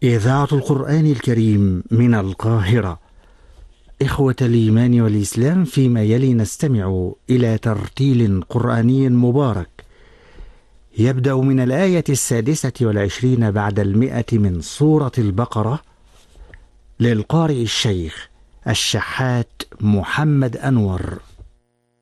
إذاعة القرآن الكريم من القاهرة. إخوة الإيمان والإسلام، فيما يلي نستمع إلى ترتيل قرآني مبارك يبدأ من الآية 26 بعد 100 من سورة البقرة، للقارئ الشيخ الشحات محمد أنور.